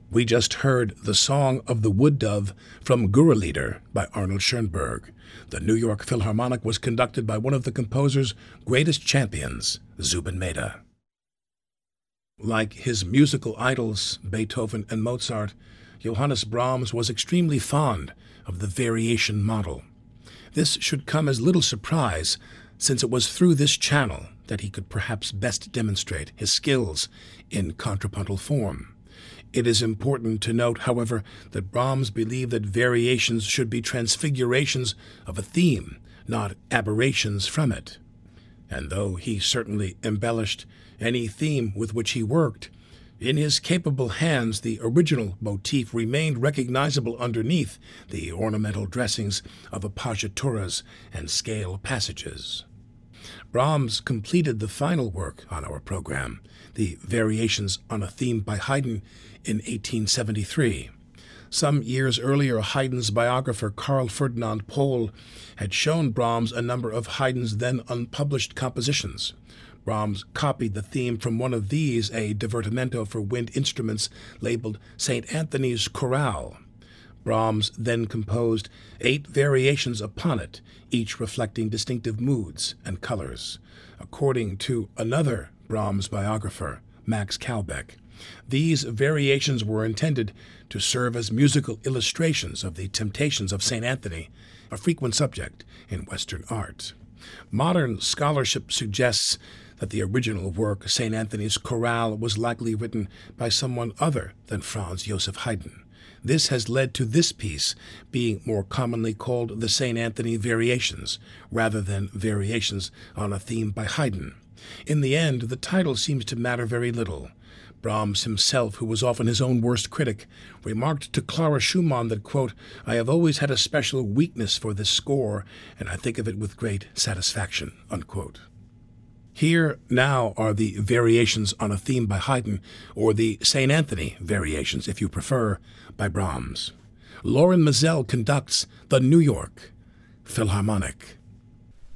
We just heard The Song of the Wood Dove from Gurrelieder by Arnold Schoenberg. The New York Philharmonic was conducted by one of the composer's greatest champions, Zubin Mehta. Like his musical idols, Beethoven and Mozart, Johannes Brahms was extremely fond of the variation model. This should come as little surprise, since it was through this channel that he could perhaps best demonstrate his skills in contrapuntal form. It is important to note, however, that Brahms believed that variations should be transfigurations of a theme, not aberrations from it. And though he certainly embellished any theme with which he worked, in his capable hands the original motif remained recognizable underneath the ornamental dressings of appoggiaturas and scale passages. Brahms completed the final work on our program, the Variations on a Theme by Haydn, in 1873. Some years earlier, Haydn's biographer Carl Ferdinand Pohl had shown Brahms a number of Haydn's then unpublished compositions. Brahms copied the theme from one of these, a divertimento for wind instruments labeled St. Anthony's Chorale. Brahms then composed 8 variations upon it, each reflecting distinctive moods and colors. According to another Brahms biographer, Max Kalbeck, these variations were intended to serve as musical illustrations of the temptations of St. Anthony, a frequent subject in Western art. Modern scholarship suggests that the original work, St. Anthony's Chorale, was likely written by someone other than Franz Joseph Haydn. This has led to this piece being more commonly called the St. Anthony Variations, rather than Variations on a Theme by Haydn. In the end, the title seems to matter very little. Brahms himself, who was often his own worst critic, remarked to Clara Schumann that, quote, "I have always had a special weakness for this score, and I think of it with great satisfaction," unquote. Here now are the Variations on a Theme by Haydn, or the St. Anthony Variations, if you prefer, by Brahms. Lorin Maazel conducts the New York Philharmonic.